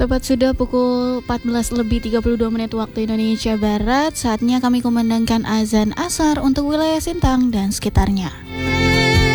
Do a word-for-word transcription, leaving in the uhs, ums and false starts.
Tepat sudah pukul empat belas lebih tiga puluh dua menit waktu Indonesia Barat. Saatnya kami kumandangkan azan asar untuk wilayah Sintang dan sekitarnya.